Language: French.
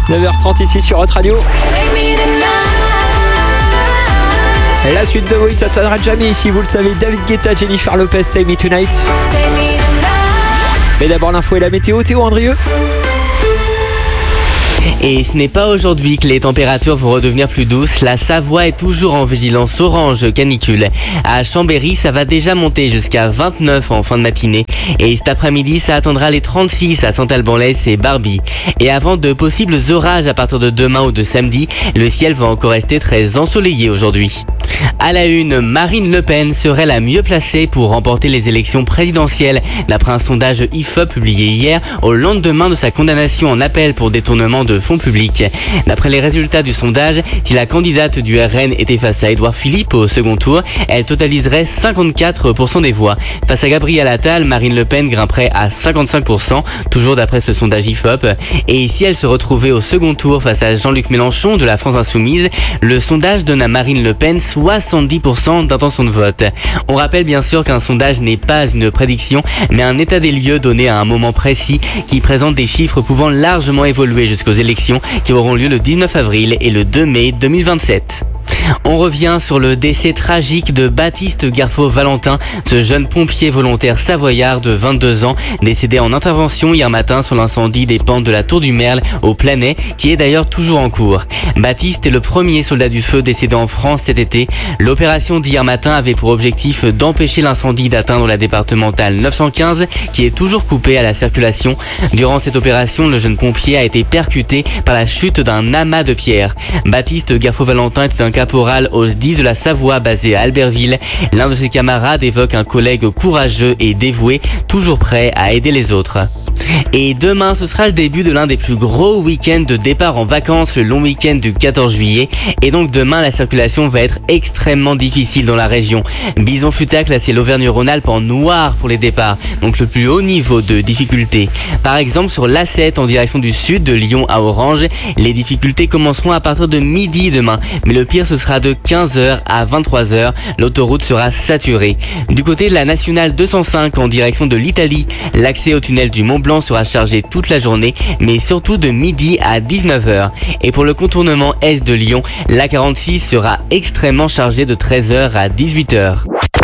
9h30 ici sur Hot Radio. La suite de Wait, ça ne s'arrête jamais ici, vous le savez. David Guetta, Jennifer Lopez, Say Me Tonight. Mais d'abord l'info et la météo, Théo Andrieux. Et ce n'est pas aujourd'hui que les températures vont redevenir plus douces. La Savoie est toujours en vigilance orange canicule. À Chambéry, ça va déjà monter jusqu'à 29 en fin de matinée. Et cet après-midi, ça atteindra les 36 à Saint-Alban-l'Est et Barbie. Et avant de possibles orages à partir de demain ou de samedi, le ciel va encore rester très ensoleillé aujourd'hui. À la une, Marine Le Pen serait la mieux placée pour remporter les élections présidentielles, d'après un sondage IFOP publié hier, au lendemain de sa condamnation en appel pour détournement de fonds publics. D'après les résultats du sondage, si la candidate du RN était face à Édouard Philippe au second tour, elle totaliserait 54% des voix. Face à Gabriel Attal, Marine Le Pen grimperait à 55%, toujours d'après ce sondage IFOP. Et si elle se retrouvait au second tour face à Jean-Luc Mélenchon de la France Insoumise, le sondage donne à Marine Le Pen 70% d'intention de vote. On rappelle bien sûr qu'un sondage n'est pas une prédiction, mais un état des lieux donné à un moment précis qui présente des chiffres pouvant largement évoluer jusqu'aux élections qui auront lieu le 19 avril et le 2 mai 2027. On revient sur le décès tragique de Baptiste Garfaud-Valentin, ce jeune pompier volontaire savoyard de 22 ans, décédé en intervention hier matin sur l'incendie des pentes de la Tour du Merle au Planay, qui est d'ailleurs toujours en cours. Baptiste est le premier soldat du feu décédé en France cet été. L'opération d'hier matin avait pour objectif d'empêcher l'incendie d'atteindre la départementale 915, qui est toujours coupée à la circulation. Durant cette opération, le jeune pompier a été percuté par la chute d'un amas de pierres. Baptiste Garfaud-Valentin était un caporal au 10 de la Savoie basé à Albertville. L'un de ses camarades évoque un collègue courageux et dévoué, toujours prêt à aider les autres. Et demain, ce sera le début de l'un des plus gros week-ends de départ en vacances, le long week-end du 14 juillet. Et donc demain, la circulation va être extrêmement difficile dans la région. Bison-Futa classé l'Auvergne-Rhône-Alpes en noir pour les départs, donc le plus haut niveau de difficulté. Par exemple, sur l'A7 en direction du sud, de Lyon à Orange, les difficultés commenceront à partir de midi demain. Mais le pire, ce sera de 15h à 23h. L'autoroute sera saturée. Du côté de la nationale 205 en direction de l'Italie, l'accès au tunnel du Mont-Blanc sera chargé toute la journée, mais surtout de midi à 19h. Et pour le contournement est de Lyon, l'A46 sera extrêmement chargé de 13h à 18h.